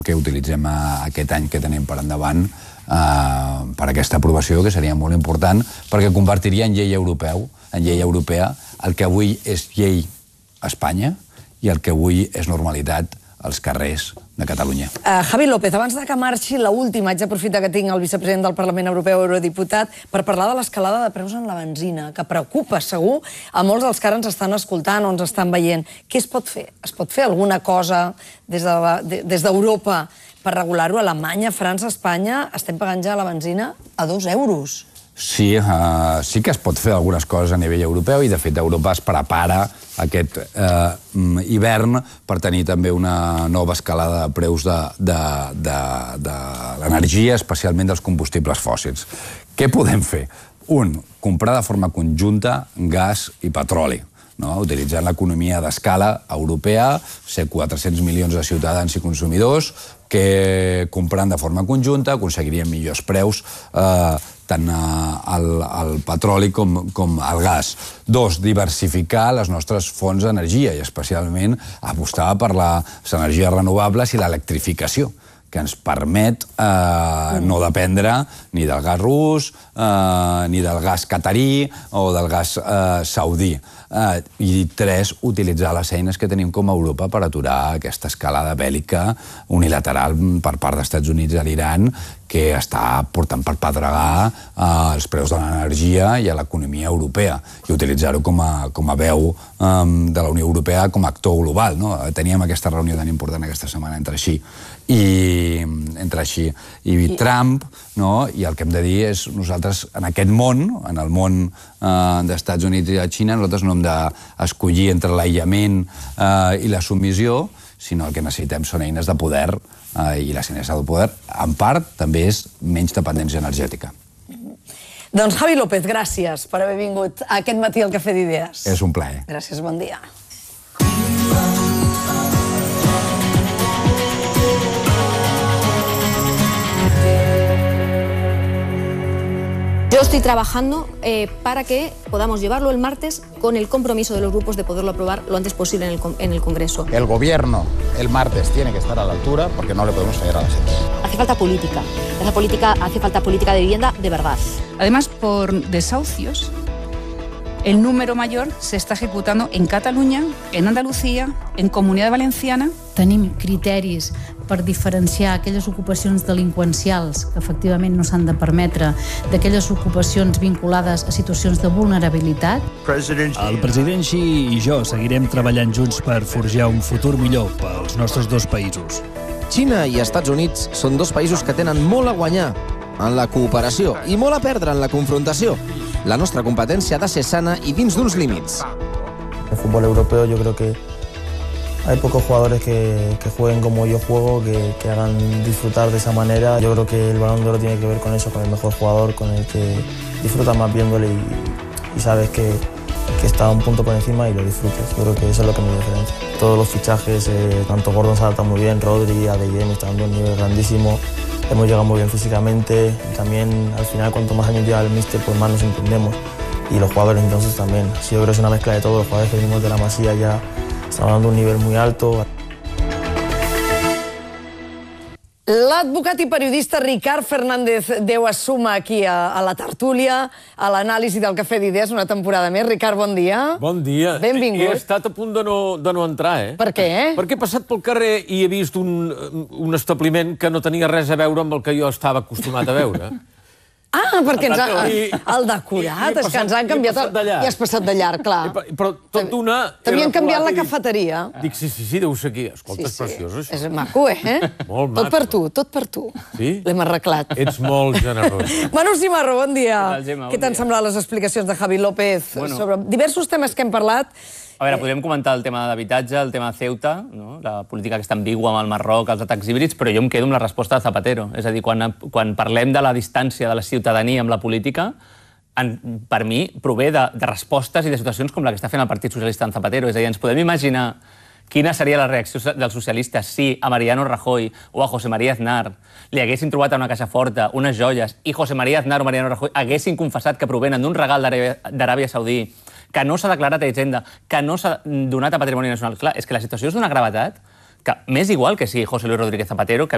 que utilitzem aquest any que tenim per endavant per aquesta aprovació, que seria molt important, perquè convertiria en llei europea el que avui és llei a Espanya i el que avui és normalitat als carrers de Catalunya. Javi López, abans de que marxi, l'última, haig d'aprofitar que tinc el vicepresident del Parlament Europeu, eurodiputat, per parlar de l'escalada de preus en la benzina, que preocupa segur a molts dels que ara ens estan escoltant o ens estan veient. Què es pot fer? Es pot fer alguna cosa des d'Europa per regular-ho? Alemanya, França, Espanya, estem pagant ja la benzina a 2 euros. Sí, sí que es pot fer algunes coses a nivell europeu i, de fet, Europa es prepara aquest hivern per tenir també una nova escalada de preus de l'energia, especialment dels combustibles fòssils. Què podem fer? Comprar de forma conjunta gas i petroli, utilitzant l'economia d'escala europea, ser 400 milions de ciutadans i consumidors, que comprant de forma conjunta aconseguirien millors preus tant al petroli com al gas. 2, diversificar les nostres fonts d'energia i especialment apostar per les energies renovables i l'electrificació, que ens permet no dependre ni del gas rus, ni del gas catarí o del gas saudí. I 3, utilitzar les eines que tenim com a Europa per aturar aquesta escalada bèl·lica unilateral per part dels Estats Units a l'Iran, que està portant per pedregar els preus de l'energia i a l'economia europea, i utilitzar-ho com a veu de la Unió Europea com a actor global. Teníem aquesta reunió tan important aquesta setmana entre Xi i Trump, i el que hem de dir és nosaltres en aquest món, en el món dels Estats Units i de Xina, nosaltres no hem d'escollir entre l'aïllament i la submissió, sinó el que necessitem són eines de poder, i les eines de poder, en part, també és menys dependència energètica. Doncs Javi López, gràcies per haver vingut aquest matí al Cafè d'Idees. És un plaer. Gràcies, bon dia. Yo estoy trabajando para que podamos llevarlo el martes con el compromiso de los grupos de poderlo aprobar lo antes posible en el Congreso. El gobierno el martes tiene que estar a la altura porque no le podemos fallar a la gente. Hace falta política. Hace falta política de vivienda de verdad. Además, por desahucios, el número mayor se está ejecutando en Catalunya, en Andalucía, en Comunitat Valenciana. Tenim criteris per diferenciar aquelles ocupacions delinqüencials que efectivament no s'han de permetre d'aquelles ocupacions vinculades a situacions de vulnerabilitat. El president Xi i jo seguirem treballant junts per forjar un futur millor pels nostres dos països. Xina i Estats Units són dos països que tenen molt a guanyar en la cooperació i molt a perdre en la confrontació. La nostra competència ha de ser sana i dins d'uns límits. En el fútbol europeo yo creo que hay pocos jugadores que jueguen como yo juego, que hagan disfrutar de esa manera. Yo creo que el Balón de Oro tiene que ver con eso, con el mejor jugador, con el que disfrutas más viéndole y sabes que está un punto por encima y lo disfrutes. Yo creo que eso es lo que me diferencia. Todos los fichajes, tanto Gordon se adapta muy bien, Rodri, Adeyemi está dando un nivel grandísimo. Hemos llegado muy bien físicamente y también al final cuanto más años lleva el míster pues más nos entendemos y los jugadores entonces también. Sí, yo creo que es una mezcla de todo, los jugadores que venimos de la Masía ya están dando un nivel muy alto. L'advocat i periodista Ricard Fernández Deu es suma aquí a la tertúlia, a l'anàlisi del Cafè d'Idees una temporada més. Ricard, bon dia. Bon dia. Benvingut. He estat a punt de no entrar, eh? Per què? Perquè he passat pel carrer i he vist un establiment que no tenia res a veure amb el que jo estava acostumat a veure. Ah, perquè el decorat, és que ens han canviat... I has passat de llarg, clar. Però tot d'una... T'havien canviat la cafeteria. Dic, sí, deu ser aquí. Escolta, és preciós, això. És maco, eh? Molt maco. Tot per tu. Sí? L'hem arreglat. Ets molt generós. Manu Cimarro, bon dia. Què t'han semblat les explicacions de Javi López sobre diversos temes que hem parlat? A veure, podríem comentar el tema d'habitatge, el tema Ceuta, la política que està ambigua amb el Marroc, els atacs híbrids, però jo em quedo amb la resposta de Zapatero. És a dir, quan parlem de la distància de la ciutadania amb la política, per mi prové de respostes i de situacions com la que està fent el Partit Socialista en Zapatero. És a dir, ens podem imaginar quina seria la reacció dels socialistes si a Mariano Rajoy o a José María Aznar li haguessin trobat a una caixa forta unes joies i José María Aznar o Mariano Rajoy haguessin confessat que provenen d'un regal d'Aràbia Saudí, que no s'ha declarat a Hisenda, que no s'ha donat a Patrimoni Nacional. Clar, és que la situació és d'una gravetat que m'és igual que si José Luis Rodríguez Zapatero, que